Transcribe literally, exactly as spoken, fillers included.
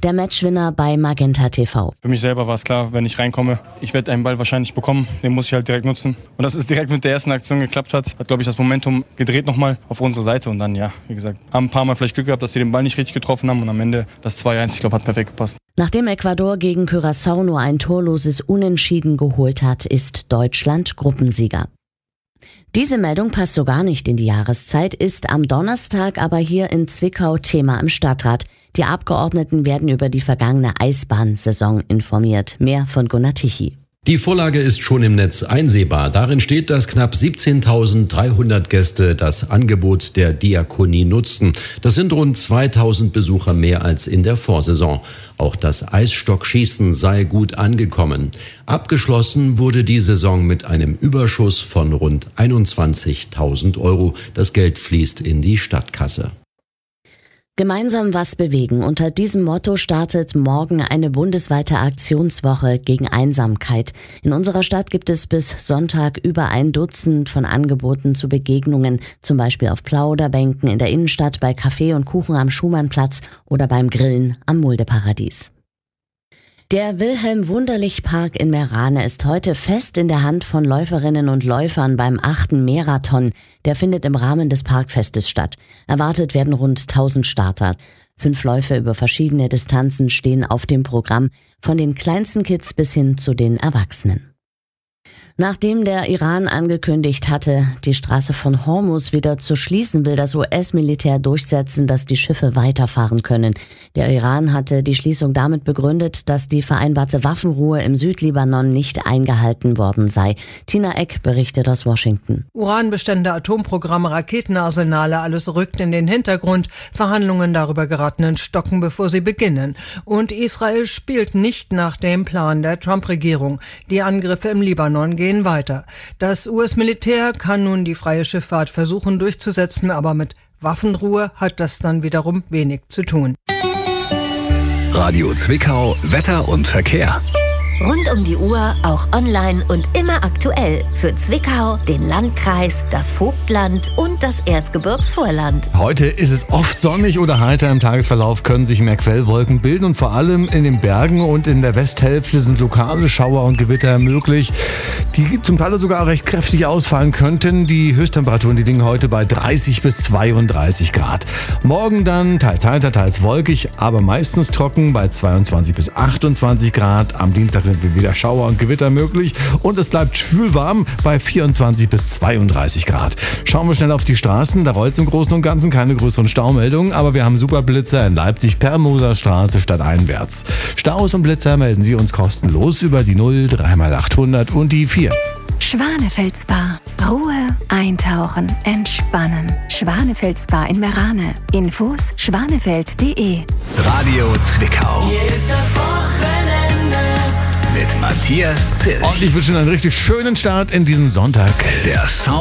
Der Matchwinner bei Magenta T V. Für mich selber war es klar, wenn ich reinkomme, ich werde einen Ball wahrscheinlich bekommen, den muss ich halt direkt nutzen. Und dass es direkt mit der ersten Aktion geklappt hat, hat, glaube ich, das Momentum gedreht nochmal auf unsere Seite. Und dann, ja, wie gesagt, haben ein paar Mal vielleicht Glück gehabt, dass sie den Ball nicht richtig getroffen haben. Und am Ende das zwei eins, ich glaube, hat perfekt gepasst. Nachdem Ecuador gegen Curaçao nur ein torloses Unentschieden geholt hat, ist Deutschland Gruppensieger. Diese Meldung passt so gar nicht in die Jahreszeit, ist am Donnerstag aber hier in Zwickau Thema im Stadtrat. Die Abgeordneten werden über die vergangene Eisbahnsaison informiert. Mehr von Gunnar Tichy. Die Vorlage ist schon im Netz einsehbar. Darin steht, dass knapp siebzehntausenddreihundert Gäste das Angebot der Diakonie nutzten. Das sind rund zweitausend Besucher mehr als in der Vorsaison. Auch das Eisstockschießen sei gut angekommen. Abgeschlossen wurde die Saison mit einem Überschuss von rund einundzwanzigtausend Euro. Das Geld fließt in die Stadtkasse. Gemeinsam was bewegen. Unter diesem Motto startet morgen eine bundesweite Aktionswoche gegen Einsamkeit. In unserer Stadt gibt es bis Sonntag über ein Dutzend von Angeboten zu Begegnungen, zum Beispiel auf Plauderbänken in der Innenstadt, bei Kaffee und Kuchen am Schumannplatz oder beim Grillen am Muldeparadies. Der Wilhelm-Wunderlich-Park in Meerane ist heute fest in der Hand von Läuferinnen und Läufern beim achten Marathon. Der findet im Rahmen des Parkfestes statt. Erwartet werden rund tausend Starter. Fünf Läufe über verschiedene Distanzen stehen auf dem Programm, von den kleinsten Kids bis hin zu den Erwachsenen. Nachdem der Iran angekündigt hatte, die Straße von Hormuz wieder zu schließen, will das U S-Militär durchsetzen, dass die Schiffe weiterfahren können. Der Iran hatte die Schließung damit begründet, dass die vereinbarte Waffenruhe im Südlibanon nicht eingehalten worden sei. Tina Eck berichtet aus Washington. Uranbestände, Atomprogramme, Raketenarsenale, alles rückt in den Hintergrund. Verhandlungen darüber geraten ins Stocken, bevor sie beginnen. Und Israel spielt nicht nach dem Plan der Trump-Regierung. Die Angriffe im Libanon gehen weiter. Das U S-Militär kann nun die freie Schifffahrt versuchen durchzusetzen, aber mit Waffenruhe hat das dann wiederum wenig zu tun. Radio Zwickau, Wetter und Verkehr. Rund um die Uhr, auch online und immer aktuell. Für Zwickau, den Landkreis, das Vogtland und das Erzgebirgsvorland. Heute ist es oft sonnig oder heiter. Im Tagesverlauf können sich mehr Quellwolken bilden und vor allem in den Bergen und in der Westhälfte sind lokale Schauer und Gewitter möglich, die zum Teil sogar recht kräftig ausfallen könnten. Die Höchsttemperaturen, die liegen heute bei dreißig bis zweiunddreißig Grad. Morgen dann teils heiter, teils wolkig, aber meistens trocken bei zweiundzwanzig bis achtundzwanzig Grad. Am Dienstag sind wieder Schauer und Gewitter möglich und es bleibt schwülwarm bei vierundzwanzig bis zweiunddreißig Grad. Schauen wir schnell auf die Straßen, da rollt es im Großen und Ganzen keine größeren Staumeldungen, aber wir haben Superblitzer in Leipzig per Moserstraße stadteinwärts. Staus und Blitzer melden Sie uns kostenlos über die null drei mal achthundert und die vier. Schwanefeld Spa. Ruhe, eintauchen, entspannen. Schwanefeld Spa in Meerane. Infos schwanefeld punkt de. Radio Zwickau. Hier ist das Wochenende. Mit Matthias Zill. Und ich wünsche Ihnen einen richtig schönen Start in diesen Sonntag. Der Sound